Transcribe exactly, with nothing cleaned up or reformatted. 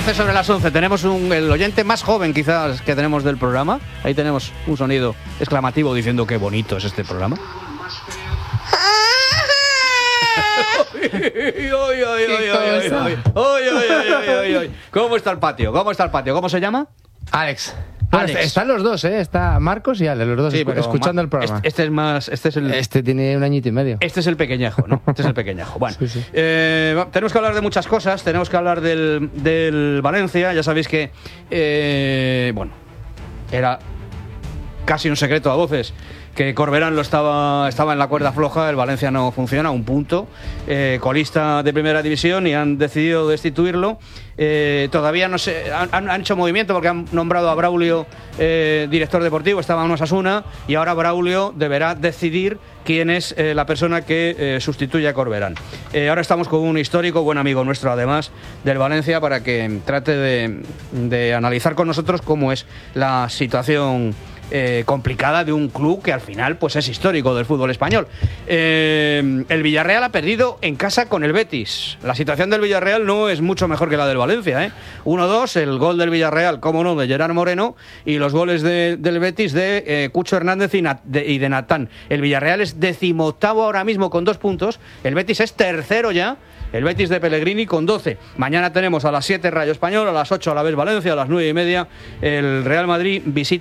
once sobre las once. Tenemos un, el oyente más joven quizás que tenemos del programa. Ahí tenemos un sonido exclamativo diciendo qué bonito es este programa. ¿Cómo está el patio? ¿Cómo está el patio? ¿Cómo se llama? Alex. Bueno, Alex. Están los dos, ¿eh? Está Marcos y Ale, los dos, Sí, escu- escuchando el programa. Este, este es más... Este es el... Este tiene un añito y medio. Este es el pequeñajo, ¿no? Este es el pequeñajo. Bueno, Sí, sí. eh, va- tenemos que hablar de muchas cosas. Tenemos que hablar del, del Valencia. Ya sabéis que, eh, bueno, era casi un secreto a voces que Corberán lo estaba, estaba en la cuerda floja. El Valencia no funciona, un punto. Eh, colista de primera división y han decidido destituirlo. Eh, todavía no sé, han, han hecho movimiento porque han nombrado a Braulio eh, director deportivo, estaba en Osasuna, y ahora Braulio deberá decidir quién es eh, la persona que eh, sustituye a Corberán. Eh, ahora estamos con un histórico, buen amigo nuestro además, del Valencia, para que trate de, de analizar con nosotros cómo es la situación Eh, complicada de un club que al final pues es histórico del fútbol español. Eh, el Villarreal ha perdido en casa con el Betis. La situación del Villarreal no es mucho mejor que la del Valencia, ¿eh? uno dos, el gol del Villarreal, cómo no, de Gerard Moreno, y los goles de, del Betis de eh, Cucho Hernández y, Nat, de, y de Natán. El Villarreal es decimoctavo ahora mismo con dos puntos, el Betis es tercero ya. El Betis de Pellegrini con doce. Mañana tenemos a las siete Rayo Español, a las ocho a la vez Valencia, a las nueve y media el Real Madrid visita